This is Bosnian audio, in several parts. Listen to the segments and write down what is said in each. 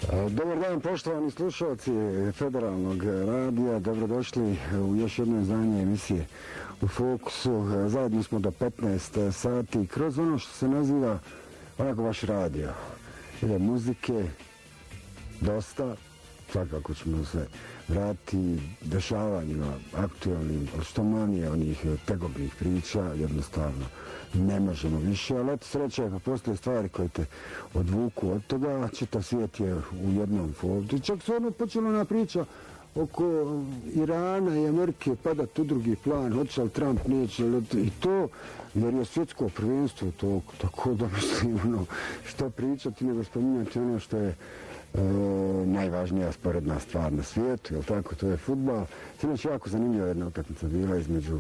Dobar dan, poštovani slušalci Federalnog radija, dobrodošli u još jedno izdanje emisije U fokusu. Zajedno smo do 15 sati kroz ono što se naziva onako vaš radio. Ide muzike, dosta, svakako ćemo se vratiti dešavanjima aktualnim, što manje onih tegobnih priča, jednostavno ne možemo više, ali eto sreća, pa postoje stvari koje te odvuku od toga, čitav svijet je u jednom fokusu. Čak se ono počelo na priča oko Irana i Amerike padat u drugi plan, hoće li Trump, neće li i to, jer je svjetsko prvenstvo to, tako da mislim, ono, što pričati, nego spominjati ono što je najvažnija sporedna stvar na svijetu, jel tako, to je fudbal. Sinoć jako zanimljiva jedna utakmica bila između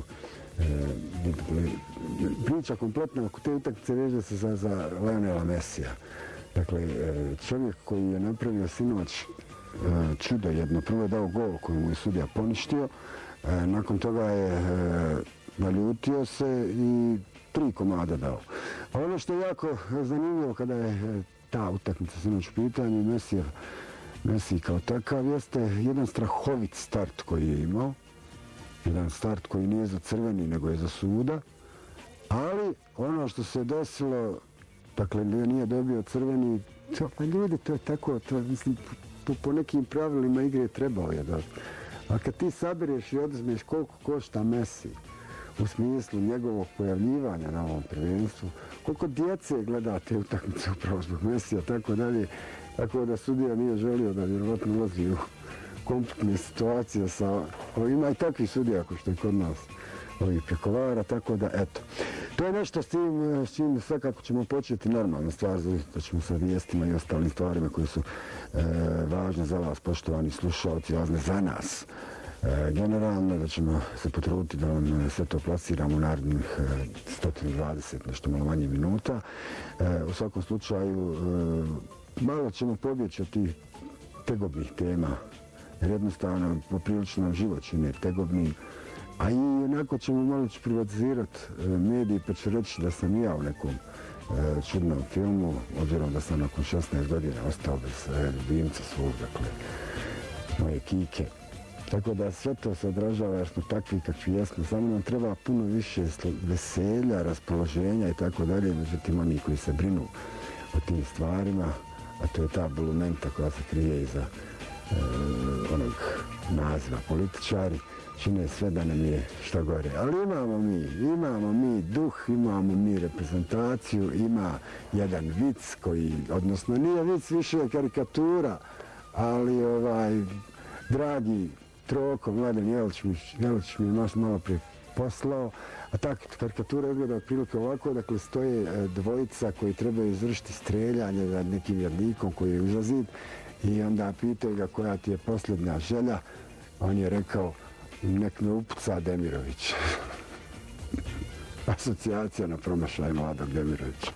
priča kompletno oko te utakmice veže se za Lionela Messija. Dakle, čovjek koji je napravio sinoć čudo jedno. Prvo je dao gol koji mu je sudija poništio, nakon toga je naljutio se i 3 komada dao. A ono što je jako zanimljivo kada je ta utakmica sinoć u pitanju, Messi kao takav, jeste jedan strahovit start koji je imao. Jedan start koji nije za crveni, nego je za suda. Ali ono što se desilo, dakle, nije dobio crveni, pa ljudi, to je tako, to, mislim, po nekim pravilima igre trebao je da. A kad ti sabireš i oduzmeš koliko košta Messi, u smislu njegovog pojavljivanja na ovom prvenstvu, koliko djece gleda te utakmice upravo zbog Messija, tako dalje, tako da sudija nije želio da vjerovatno ulazi u kompletne situacije sa... Ima i takvi sudija ako što je kod nas ovih prekovara, tako da eto. To je nešto s čim svakako ćemo početi normalna stvar, da ćemo sa vijestima i ostalim stvarima koje su važne za vas, poštovani slušalci, važne za nas. Generalno da ćemo se potruditi da vam sve to plasiramo u narednih 120, nešto malo manje minuta. U svakom slučaju malo ćemo pobjeći od tih tegobnih tema, jer jednostavno poprilično život čine tegobnim, a i onako ćemo malo privatizirati mediji, pa ću reći da sam ja u nekom čudnom filmu, obzirom da sam nakon 16 godina ostao bez ljubimca svog, dakle, moje Kike. Tako da sve to se odražava jer smo takvi kakvi jesmo. Samo nam treba puno više veselja, raspoloženja i tako dalje. Međutim, oni koji se brinu o tim stvarima, a to je ta bulumenta koja se krije iza onog naziva političari, čine sve da nam je što gore. Ali imamo mi duh, imamo mi reprezentaciju, ima jedan vic koji, odnosno nije vic, više je karikatura, ali dragi Troko, Mladen Jelić mi je malo prije poslao, a ta karikatura izgleda otprilike ovako, dakle stoje dvojica koji trebaju izvršiti streljanje nad nekim vjernikom koji je uza zid i onda pitaju ga koja ti je posljednja želja, on je rekao nek me upuca Demirović. Asocijacija na promašaj mladog Demirovića.